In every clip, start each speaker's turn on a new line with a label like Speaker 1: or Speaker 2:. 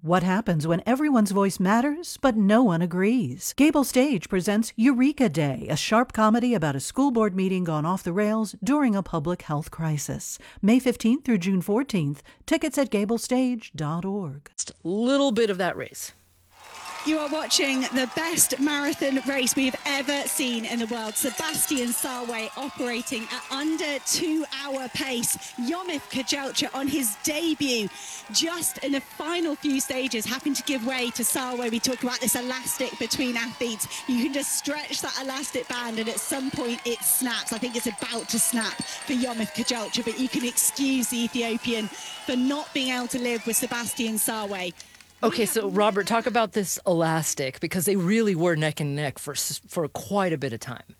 Speaker 1: What happens when everyone's voice matters, but no one agrees? Gable Stage presents Eureka Day, a sharp comedy about a school board meeting gone off the rails during a public health crisis. May 15th through June 14th. Tickets at gablestage.org.
Speaker 2: Just a little bit of that race.
Speaker 3: You are watching the best marathon race we've ever seen in the world. Sebastian Sawe operating at under 2 hour pace. Yomif Kajalcha on his debut, just in the final few stages, having to give way to Sawe. We talk about this elastic between athletes. You can just stretch that elastic band and at some point it snaps. I think it's about to snap for Yomif Kajalcha, but you can excuse the Ethiopian for not being able to live with Sebastian Sawe.
Speaker 2: Okay, so Robert, talk about this elastic, because they really were neck and neck for quite a bit of time.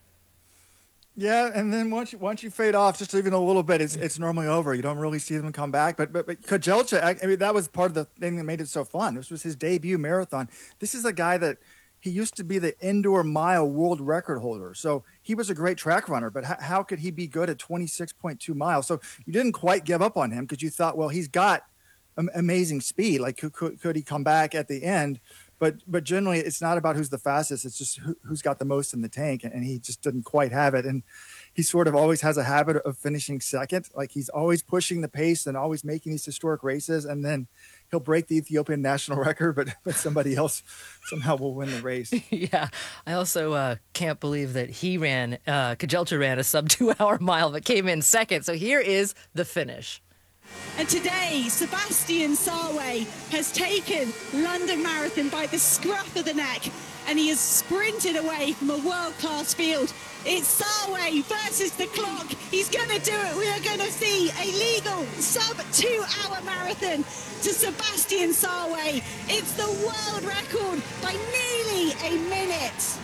Speaker 4: Yeah, and then once you fade off just even a little bit, it's normally over. You don't really see them come back. But Kajelcha, I mean, that was part of the thing that made it so fun. This was his debut marathon. This is a guy that he used to be the indoor mile world record holder. So he was a great track runner, but how could he be good at 26.2 miles? So you didn't quite give up on him because you thought, well, he's got amazing speed. Like, could he come back at the end? But generally, it's not about who's the fastest. It's just who's got the most in the tank, and he just didn't quite have it. And he sort of always has a habit of finishing second. Like, he's always pushing the pace and always making these historic races, and then he'll break the Ethiopian national record, but somebody else somehow will win the race.
Speaker 2: Yeah, I also can't believe that Kajelcha ran a sub 2 hour mile, but came in second. So here is the finish.
Speaker 3: And today, Sebastian Sawe has taken London Marathon by the scruff of the neck, and he has sprinted away from a world-class field. It's Sawe versus the clock. He's going to do it. We are going to see a legal sub 2 hour marathon to Sebastian Sawe. It's the world record by nearly a minute.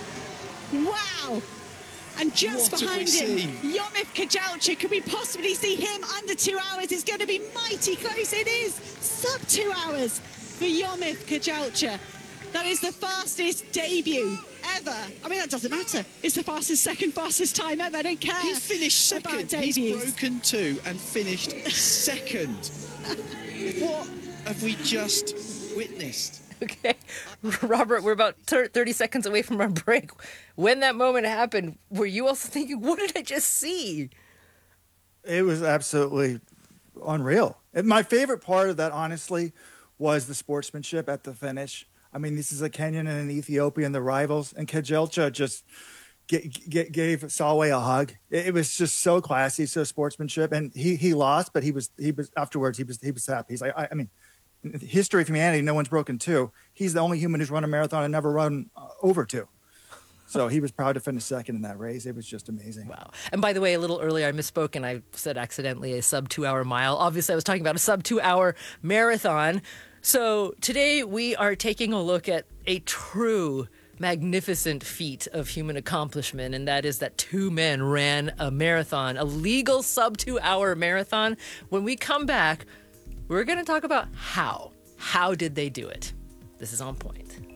Speaker 3: Wow. And just behind him, Yomif Kajalcha. Could we possibly see him under 2 hours? It's going to be mighty close. It is sub 2 hours for Yomif Kajalcha. That is the fastest debut ever. I mean, that doesn't matter. It's the second fastest time ever. I don't care.
Speaker 5: He finished second. He's broken two and finished second. What have we just witnessed?
Speaker 2: Okay, Robert, we're about 30 seconds away from our break. When that moment happened, were you also thinking, what did I just see?
Speaker 4: It was absolutely unreal. And my favorite part of that, honestly, was the sportsmanship at the finish. I mean, this is a Kenyan and an Ethiopian, the rivals, and Kajelcha just gave Sawe a hug. It was just so classy, so sportsmanship, and he lost, but he was afterwards. He was happy. He's like, I mean, in the history of humanity, no one's broken two. He's the only human who's run a marathon and never run over two. So he was proud to finish second in that race. It was just amazing.
Speaker 2: Wow. And by the way, a little earlier I misspoke and I said accidentally a sub 2 hour mile. Obviously, I was talking about a sub 2 hour marathon. So today we are taking a look at a true magnificent feat of human accomplishment, and that is that two men ran a marathon, a legal sub 2 hour marathon. When we come back, we're going to talk about how. How did they do it? This is On Point.